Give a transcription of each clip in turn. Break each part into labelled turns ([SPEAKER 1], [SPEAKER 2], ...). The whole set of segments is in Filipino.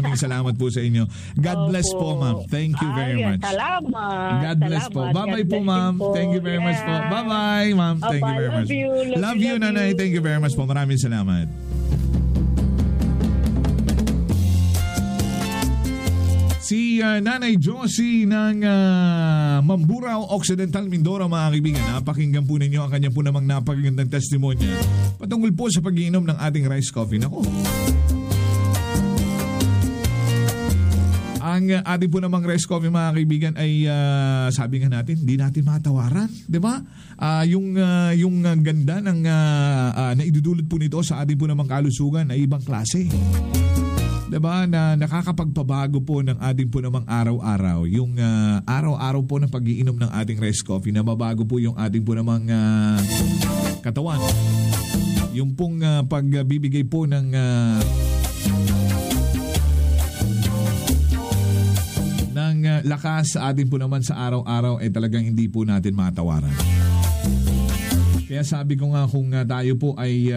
[SPEAKER 1] Maraming salamat po sa inyo. God bless po, ma'am. Thank you very much.
[SPEAKER 2] Salamat.
[SPEAKER 1] God bless po. Bye-bye po, ma'am. Thank you very much po. Bye-bye, ma'am. Thank you very much. Love you, nanay. Thank you very much po. Maraming salamat. Si Nanay Josie ng Mamburao Occidental, Mindoro, mga kaibigan. Napakinggan po ninyo ang kanya po namang napakagandang testimonya patungkol po sa pag-iinom ng ating rice coffee. Nako. Ang ating po namang rice coffee, mga kaibigan, ay sabi nga natin, hindi natin matawaran. Diba? Yung ganda ng naidudulot po nito sa ating po namang kalusugan ay ibang klase. Diba, na nakakapagpabago po ng ating po namang araw-araw. Yung araw-araw po ng pag-iinom ng ating rice coffee, na mabago po yung ating po namang katawan. Yung pong pagbibigay po ng lakas sa ating po naman sa araw-araw ay talagang hindi po natin matawaran. Kaya sabi ko nga, kung tayo po ay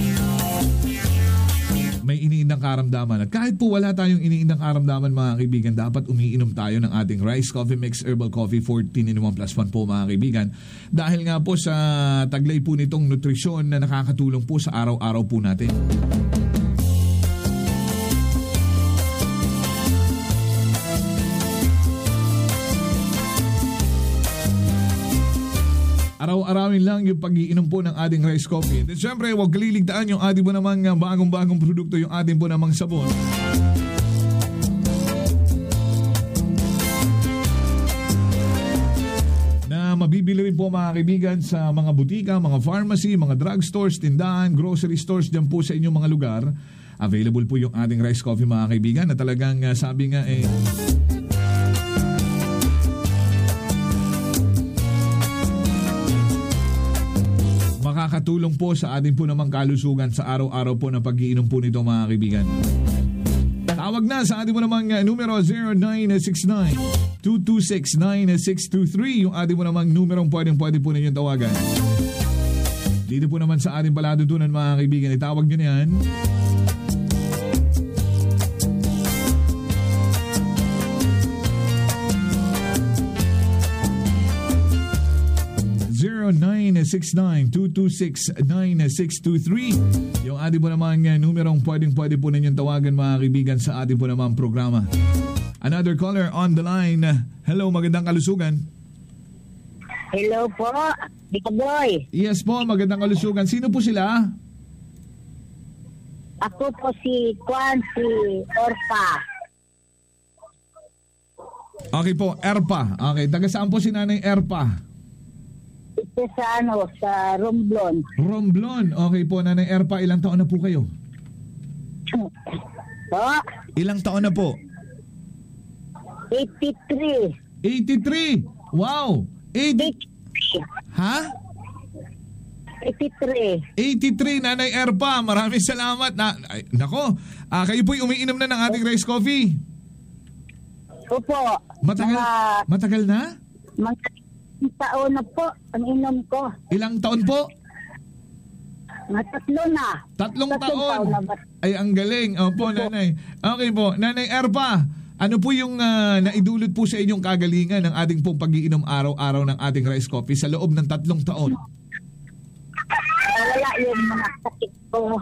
[SPEAKER 1] may iniindang karamdaman. At kahit po wala tayong iniindang karamdaman, mga kaibigan, dapat umiinom tayo ng ating Rice Coffee Mix Herbal Coffee 14 in 1 plus 1 po, mga kaibigan. Dahil nga po sa taglay po nitong nutrisyon na nakakatulong po sa araw-araw po natin. Araw-arawin lang yung pag-iinom po ng ating rice coffee. At syempre, huwag kaliligtaan yung ating po namang bagong-bagong produkto, yung ating po namang sabon. Na mabibili rin po, mga kaibigan, sa mga butika, mga pharmacy, mga drugstores, tindahan, grocery stores dyan po sa inyong mga lugar. Available po yung ating rice coffee, mga kaibigan, na talagang sabi nga makakatulong po sa ating po namang kalusugan sa araw-araw po na pag-iinom po nito, mga kaibigan. Tawag na sa ating po namang numero 0969-226-9623, yung ating po namang numerong pwede po ninyong tawagan. Dito po naman sa ating palatuntunan, mga kaibigan, itawag nyo na yan. (0969-226-9623) yung ating po namang numerong pwede po ninyong tawagan, mga kaibigan, sa ating po namang programa. Another caller on the line. Hello, magandang kalusugan.
[SPEAKER 2] Hello po, Dika Boy.
[SPEAKER 1] Yes po, magandang kalusugan. Sino po sila?
[SPEAKER 2] Ako po si Orpa.
[SPEAKER 1] Okay po, Erpa. Okay, taga saan po si Nanay Erpa?
[SPEAKER 2] Ito sa Romblon.
[SPEAKER 1] Romblon. Okay po, Nanay Erpa, ilang taon na po kayo?
[SPEAKER 2] Po?
[SPEAKER 1] Ilang taon na po?
[SPEAKER 2] 83.
[SPEAKER 1] 83? Wow!
[SPEAKER 2] 83.
[SPEAKER 1] Ha?
[SPEAKER 2] 83.
[SPEAKER 1] 83, Nanay Erpa. Maraming salamat. Nako, kayo po'y umiinom na ng ating rice coffee.
[SPEAKER 2] Opo.
[SPEAKER 1] Matagal na?
[SPEAKER 2] Mga taon na po ang inom ko.
[SPEAKER 1] Ilang taon po?
[SPEAKER 2] Mga 3 na.
[SPEAKER 1] 3 taon?
[SPEAKER 2] Na
[SPEAKER 1] ay, ang galing. Opo, Nanay. Okay po. Nanay Erpa, ano po yung naidulot po sa inyong kagalingan ng ating pong pag-iinom araw-araw ng ating rice coffee sa loob ng 3 taon?
[SPEAKER 2] Wala yung mga sakit ko.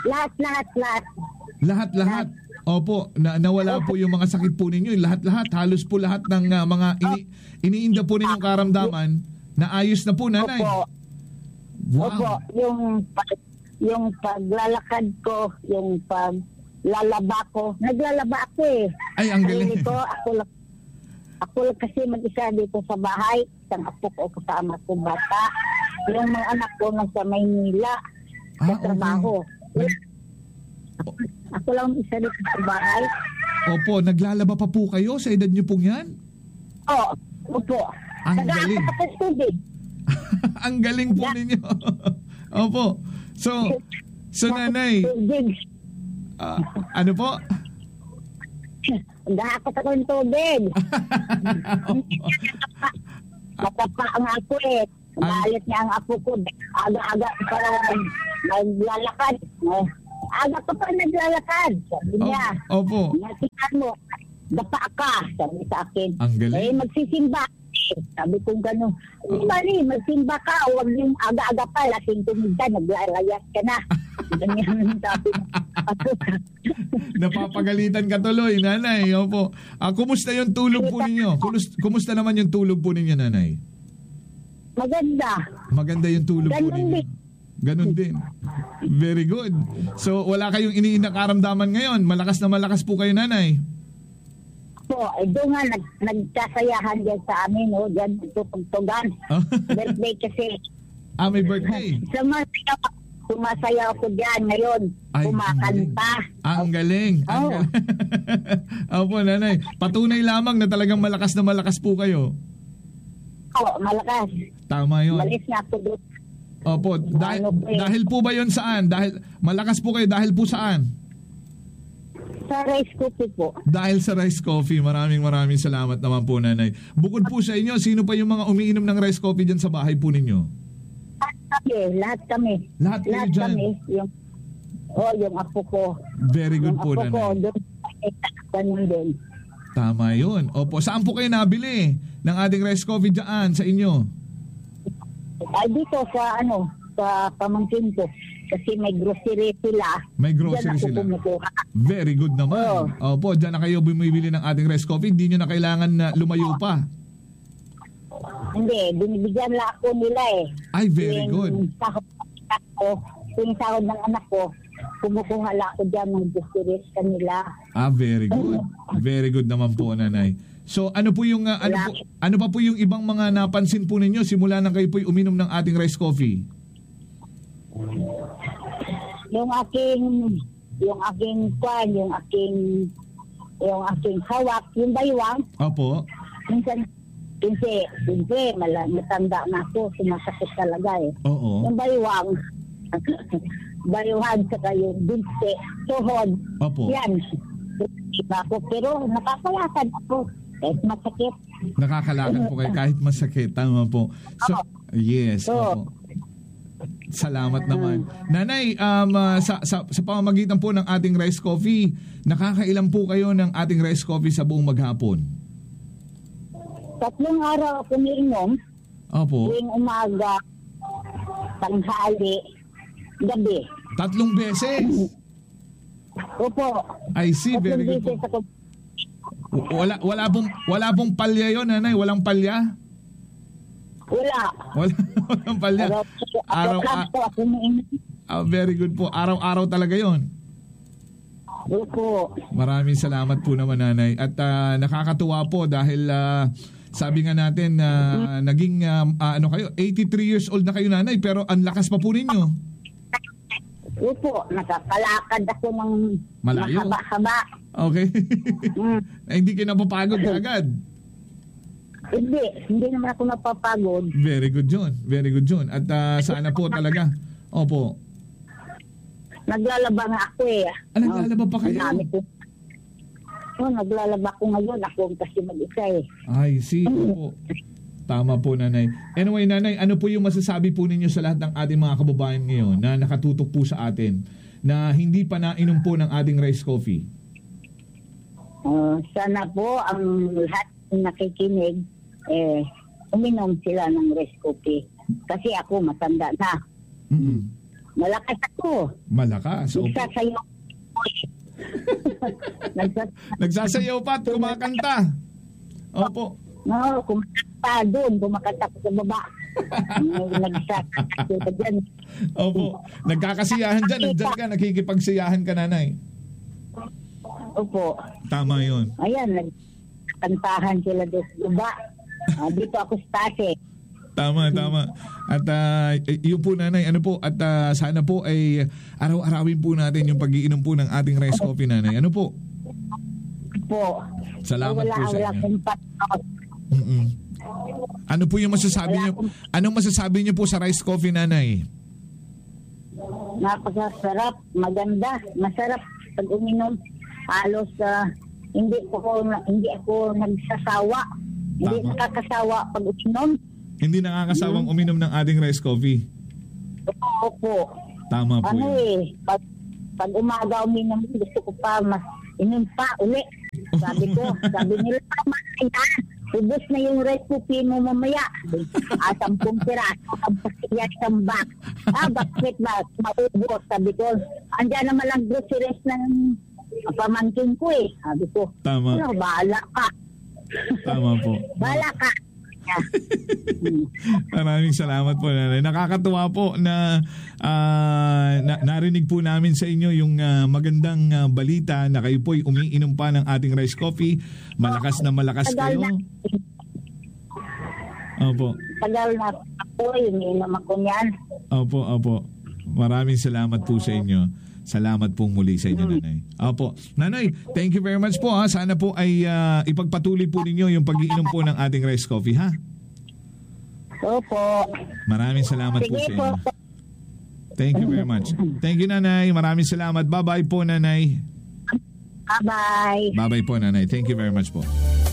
[SPEAKER 2] Lahat.
[SPEAKER 1] Opo, nawala po yung mga sakit po ninyo. Lahat. Halos po lahat ng mga iniinda po ninyong karamdaman na ayos na po, Nanay.
[SPEAKER 2] Opo.
[SPEAKER 1] Wow.
[SPEAKER 2] Opo, yung paglalakad ko, yung paglalaba ko. Naglalaba ako eh.
[SPEAKER 1] Ay, ang galing.
[SPEAKER 2] Dito, ako lang kasi mag-isa dito sa bahay. Isang apo ko kasama ko bata. Yung mga anak ko nasa Maynila. Sa trabaho. Ako lang isa dito sa bahay.
[SPEAKER 1] Opo, naglalaba pa po kayo sa edad niyo pong yan?
[SPEAKER 2] Opo.
[SPEAKER 1] Ang galing. Ang galing po ninyo. Opo. So Nanay, ano po?
[SPEAKER 2] Dapat ako ng tubig. Matapa ang apo eh. Galit niya ang apo ko. Aga-aga para maglalakad. aga ka pa naglalakad. Sabi niya.
[SPEAKER 1] Opo.
[SPEAKER 2] Natikan mo, dapa ka, sabi sa akin.
[SPEAKER 1] Ang galing.
[SPEAKER 2] Magsisimba. Sabi ko gano'n. Mali, magsimba ka. Huwag yung aga-aga pa. Lasing tumigda, naglalayas ka na. Ganyan sabi.
[SPEAKER 1] Napapagalitan ka tuloy, nanay. Opo. Kumusta yung tulog po ninyo? Kumusta naman yung tulog po ninyo, nanay?
[SPEAKER 2] Maganda.
[SPEAKER 1] Maganda yung tulog po
[SPEAKER 2] Ganun
[SPEAKER 1] ninyo.
[SPEAKER 2] din.
[SPEAKER 1] Ganun din. Very good. So, wala kayong iniinakaramdaman ngayon. Malakas na malakas po kayo, nanay.
[SPEAKER 2] Po, doon nga nagkasayahan dyan sa amin, dyan tutugtugan. Birthday kasi.
[SPEAKER 1] May birthday.
[SPEAKER 2] Sumasayaw ko dyan ngayon.
[SPEAKER 1] Ay,
[SPEAKER 2] kumakanta.
[SPEAKER 1] Ang galing. Opo, nanay. Patunay lamang na talagang malakas na malakas po kayo.
[SPEAKER 2] Oo, malakas.
[SPEAKER 1] Tama yun.
[SPEAKER 2] Malis na ako doon.
[SPEAKER 1] Opo, dahil po ba yun saan? Dahil malakas po kayo dahil po saan?
[SPEAKER 2] Sa rice coffee po.
[SPEAKER 1] Dahil sa rice coffee, maraming salamat naman po, nanay. Bukod po sa inyo, sino pa yung mga umiinom ng rice coffee dyan sa bahay po ninyo?
[SPEAKER 2] Lahat kami.
[SPEAKER 1] Lahat kayo dyan?
[SPEAKER 2] Kami. Yung apo ko.
[SPEAKER 1] Very good
[SPEAKER 2] yung
[SPEAKER 1] po,
[SPEAKER 2] nanay. Yung apo ko, doon din.
[SPEAKER 1] Tama yun. Opo, saan po kayo nabili ng ating rice coffee dyan sa inyo?
[SPEAKER 2] Ay, dito sa pamangkin ko. Kasi may grocery sila.
[SPEAKER 1] May grocery sila. Very good naman. Opo, dyan na kayo bumibili ng ating rice coffee. Hindi nyo na kailangan na lumayo pa.
[SPEAKER 2] Hindi, binibigyan lang ako nila eh.
[SPEAKER 1] Ay, very good.
[SPEAKER 2] Yung sahod ng anak ko, kumukuha lang ako dyan ng grocery kanila.
[SPEAKER 1] Very good. Very good naman po, nanay. So, ano po yung ano pa po yung ibang mga napansin po ninyo simula na kayo po'y uminom ng ating rice coffee?
[SPEAKER 2] Yung aking hawak, yung baywang.
[SPEAKER 1] Opo.
[SPEAKER 2] Minsan, siyempre, matanda na ako, sumasakit talaga eh.
[SPEAKER 1] Oo.
[SPEAKER 2] Yung baywang, saka yung binti, tuhod.
[SPEAKER 1] Opo.
[SPEAKER 2] Yan. Iba ako, pero nakakalakad ako. Kahit masakit.
[SPEAKER 1] Nakakalakad po kayo kahit masakit. Tama po. So, yes. Opo. Salamat naman. Nanay, sa pamamagitan po ng ating rice coffee, nakakailan po kayo ng ating rice coffee sa buong maghapon?
[SPEAKER 2] 3 araw ako niinom.
[SPEAKER 1] Opo.
[SPEAKER 2] Tuwing umaga, tanghali, gabi.
[SPEAKER 1] 3 beses?
[SPEAKER 2] Opo.
[SPEAKER 1] I see, very good po. Wala pong palya yun, nanay? Walang palya? Walang palya. Very good po. Araw-araw talaga yon.
[SPEAKER 2] Opo.
[SPEAKER 1] Maraming salamat po naman, nanay. At nakakatuwa po dahil sabi nga natin naging kayo, 83 years old na kayo, nanay, pero ang lakas pa po ninyo.
[SPEAKER 2] Opo, nakakalakad ako ng
[SPEAKER 1] malayo.
[SPEAKER 2] Mahaba-haba.
[SPEAKER 1] Okay. Hindi kayo napapagod agad.
[SPEAKER 2] Hindi naman ako napapagod.
[SPEAKER 1] Very good yun. At sana po talaga. Opo.
[SPEAKER 2] Naglalaba nga ako eh.
[SPEAKER 1] Naglalaba pa kayo?
[SPEAKER 2] Naglalaba ko ngayon. Ako kasi mag-isa eh.
[SPEAKER 1] I see. Opo. Tama po, nanay. Anyway, nanay, ano po yung masasabi po ninyo sa lahat ng ating mga kababayan ngayon na nakatutok po sa atin na hindi pa nainom po ng ating rice coffee?
[SPEAKER 2] Sana po ang lahat nakikinig uminom sila ng rice coffee. Kasi ako matanda na.
[SPEAKER 1] Mm-hmm.
[SPEAKER 2] Malakas ako.
[SPEAKER 1] Malakas.
[SPEAKER 2] Nagsasayaw.
[SPEAKER 1] Nagsasayaw pa at kumakanta. Opo.
[SPEAKER 2] No, kumakanta doon. Kumakanta ko sa baba. Nagsasayaw dyan.
[SPEAKER 1] Opo. Nagkakasiyahan dyan. Nandyan ka. Nakikipagsiyahan ka, nanay.
[SPEAKER 2] Opo.
[SPEAKER 1] Tama yun.
[SPEAKER 2] Ayan, nagkantahan sila doon sa baba. Dito ako sa taas.
[SPEAKER 1] Tama. At yun po, nanay, ano po, at sana po ay araw-arawin po natin yung pag-iinom po ng ating rice coffee, nanay. Ano po?
[SPEAKER 2] Po.
[SPEAKER 1] Salamat po sa inyo.
[SPEAKER 2] Wala.
[SPEAKER 1] Ano po yung masasabi niyo? Anong masasabi niyo po sa rice coffee, nanay?
[SPEAKER 2] Napakasarap, maganda, masarap pag uminom. Halos hindi ako nagsasawa. Hindi nakakasawa pag uminom.
[SPEAKER 1] Hindi nakakasawang uminom ng ating rice coffee.
[SPEAKER 2] Opo.
[SPEAKER 1] Tama po yun.
[SPEAKER 2] Pag pag umaga uminom, gusto ko pa mas inom pa uli. Sabi nila, tama na yan. Ubus na yung recipe mo mamaya. 10 piraso ang pasiya isang box. Bakit ba? Maubos. Sabi ko, andyan naman lang groceries ng pamangkin ko eh. Sabi ko,
[SPEAKER 1] Tama.
[SPEAKER 2] Bahala ka.
[SPEAKER 1] Tama po.
[SPEAKER 2] Bahala ka.
[SPEAKER 1] Maraming salamat po, nanay. Nakakatuwa po na narinig po namin sa inyo yung magandang balita na kayo po'y umiinom pa ng ating rice coffee. Malakas na malakas kayo. Opo.
[SPEAKER 2] Tagal na ako, umiinom ako niyan.
[SPEAKER 1] Opo. Maraming salamat po sa inyo. Salamat pong muli sa inyo, nanay. Opo. Nanay, thank you very much po. Sana po ay ipagpatuloy po ninyo yung pag-iinom po ng ating rice coffee, ha?
[SPEAKER 2] Opo.
[SPEAKER 1] Maraming salamat po
[SPEAKER 2] Sige
[SPEAKER 1] sa
[SPEAKER 2] po.
[SPEAKER 1] inyo. Thank you very much. Thank you, nanay. Maraming salamat. Bye-bye po, nanay.
[SPEAKER 2] Bye-bye.
[SPEAKER 1] Bye-bye po, nanay. Thank you very much po.